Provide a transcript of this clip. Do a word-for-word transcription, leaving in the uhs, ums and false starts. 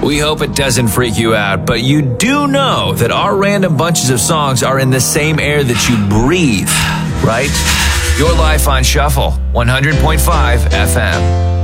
We hope it doesn't freak you out, but you do know that our random bunches of songs are in the same air that you breathe, right? Your Life on Shuffle, one hundred point five F M.